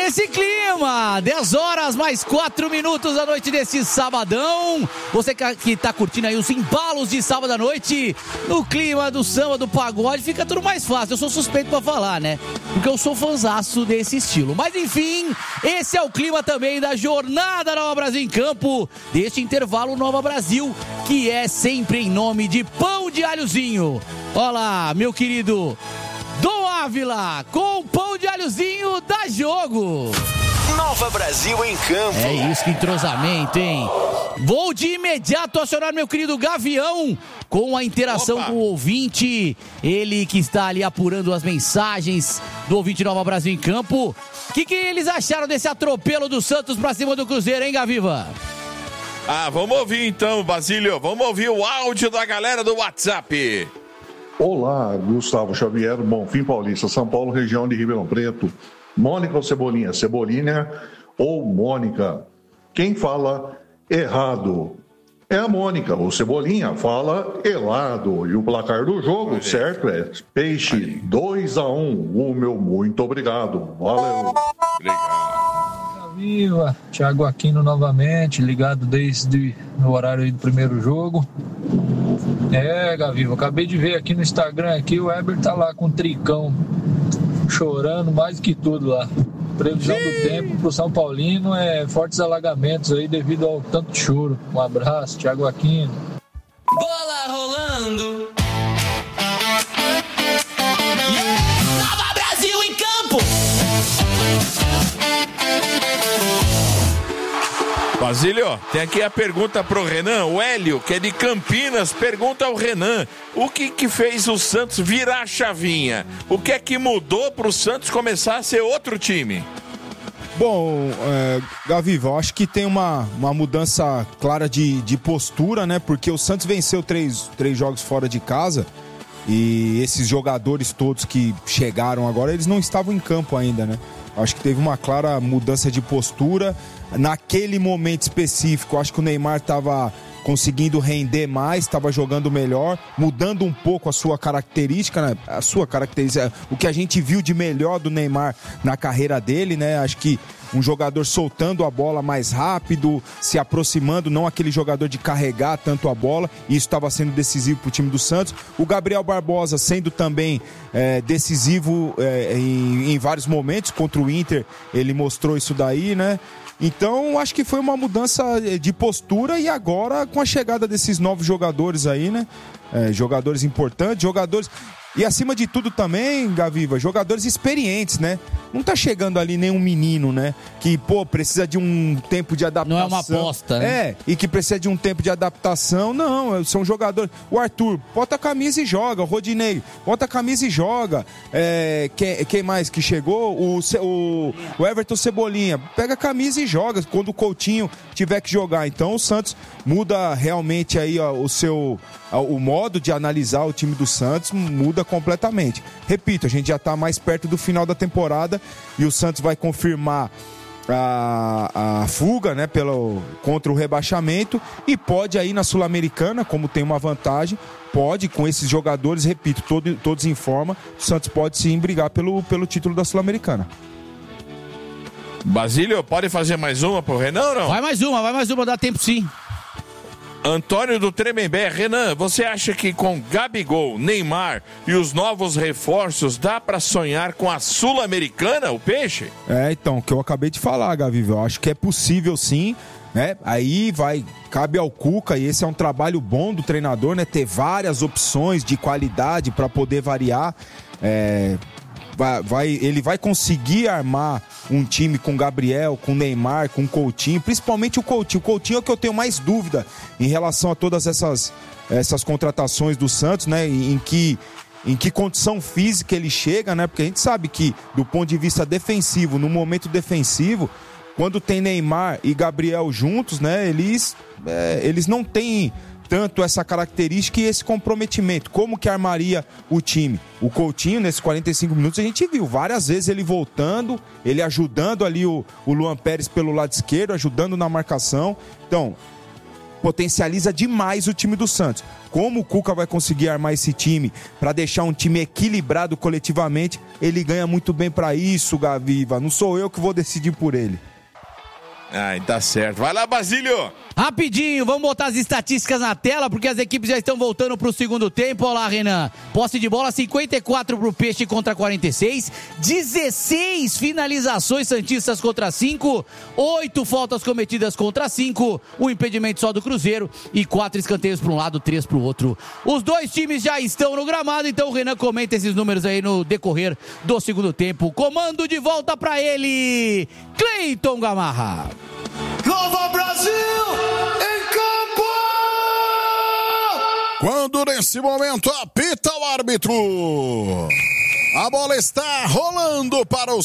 nesse clima, 10 horas mais 4 minutos da noite desse sabadão. Você que tá curtindo aí os embalos de sábado à noite, no clima do samba, do pagode, fica tudo mais fácil. Eu sou suspeito pra falar, né? Porque eu sou fãzaço desse estilo. Mas enfim, esse é o clima também da jornada Nova Brasil em Campo, deste intervalo Nova Brasil, que é sempre em nome de Pão de Alhozinho. Olá, meu querido Dom Ávila, com pão de alhozinho da jogo. Nova Brasil em Campo. É isso, que entrosamento, hein? Vou de imediato acionar meu querido Gavião com a interação com o ouvinte. Ele que está ali apurando as mensagens do ouvinte Nova Brasil em Campo. O que eles acharam desse atropelo do Santos pra cima do Cruzeiro, hein, Gaviva? Vamos ouvir então, Basílio. Vamos ouvir o áudio da galera do WhatsApp. Olá, Gustavo Xavier, Bonfim Paulista, São Paulo, região de Ribeirão Preto. Mônica ou Cebolinha? Cebolinha ou Mônica? Quem fala errado é a Mônica. O Cebolinha fala errado. E o placar do jogo, certo, é Peixe 2-1. O meu muito obrigado. Valeu. Obrigado. Viva, Thiago Aquino novamente, ligado desde o horário aí do primeiro jogo. Gaviva, acabei de ver aqui no Instagram, aqui o Weber tá lá com um tricão, chorando mais que tudo lá. Previsão do tempo pro São Paulino é fortes alagamentos aí devido ao tanto de choro. Um abraço, Thiago Aquino. Bola rolando. Nova Brasil em Campo. Basílio, tem aqui a pergunta pro Renan. O Hélio, que é de Campinas, pergunta ao Renan: o que fez o Santos virar a chavinha? O que é que mudou pro Santos começar a ser outro time? Bom, Gaviva, eu acho que tem uma mudança clara de postura, né? Porque o Santos venceu três jogos fora de casa e esses jogadores todos que chegaram agora, eles não estavam em campo ainda, né? Acho que teve uma clara mudança de postura. Naquele momento específico, acho que o Neymar estava conseguindo render mais, estava jogando melhor, mudando um pouco a sua característica, né? A sua característica, o que a gente viu de melhor do Neymar na carreira dele, né? Acho que um jogador soltando a bola mais rápido, se aproximando, não aquele jogador de carregar tanto a bola, e isso estava sendo decisivo para o time do Santos. O Gabriel Barbosa sendo também decisivo em vários momentos, contra o Inter ele mostrou isso daí, né? Então, acho que foi uma mudança de postura, e agora com a chegada desses novos jogadores aí, né? Jogadores importantes, jogadores... E acima de tudo também, Gaviva, jogadores experientes, né? Não tá chegando ali nenhum menino, né? Que, precisa de um tempo de adaptação. Não é uma aposta, né? E que precisa de um tempo de adaptação. Não, são jogadores... O Arthur, bota a camisa e joga. O Rodinei, bota a camisa e joga. Quem mais que chegou? O Everton Cebolinha, pega a camisa e joga quando o Coutinho tiver que jogar. Então o Santos muda realmente aí o modo de analisar o time do Santos, muda completamente. Repito, a gente já está mais perto do final da temporada e o Santos vai confirmar a fuga, né, contra o rebaixamento, e pode aí na Sul-Americana, como tem uma vantagem, pode, com esses jogadores, repito, todos em forma, o Santos pode sim brigar pelo título da Sul-Americana. Basílio, pode fazer mais uma pro Renan ou não? Vai mais uma, dá tempo sim. Antônio do Tremembé. Renan, você acha que com Gabigol, Neymar e os novos reforços dá pra sonhar com a Sul-Americana, o Peixe? Então, o que eu acabei de falar, Gaviva, eu acho que é possível sim, né? Aí cabe ao Cuca, e esse é um trabalho bom do treinador, né? Ter várias opções de qualidade para poder variar. Ele vai conseguir armar um time com Gabriel, com Neymar, com Coutinho, principalmente o Coutinho. O Coutinho é o que eu tenho mais dúvida em relação a todas essas contratações do Santos, né? Em que condição física ele chega, né? Porque a gente sabe que, do ponto de vista defensivo, no momento defensivo, quando tem Neymar e Gabriel juntos, né? Eles não têm tanto essa característica e esse comprometimento. Como que armaria o time? O Coutinho, nesses 45 minutos, a gente viu várias vezes ele voltando, ele ajudando ali o Luan Pérez pelo lado esquerdo, ajudando na marcação. Então, potencializa demais o time do Santos. Como o Cuca vai conseguir armar esse time para deixar um time equilibrado coletivamente, ele ganha muito bem para isso, Gaviva. Não sou eu que vou decidir por ele. Ai, tá certo. Vai lá, Basílio. Rapidinho, vamos botar as estatísticas na tela, porque as equipes já estão voltando pro segundo tempo. Olha lá, Renan. Posse de bola, 54 pro Peixe contra 46. 16 finalizações santistas contra 5. 8 faltas cometidas contra 5. Um impedimento só do Cruzeiro. E 4 escanteios para um lado, 3 pro outro. Os dois times já estão no gramado, então o Renan comenta esses números aí no decorrer do segundo tempo. Comando de volta pra ele, Cleiton Gamarra. Nova Brasil em campo! Quando nesse momento apita o árbitro, a bola está rolando para o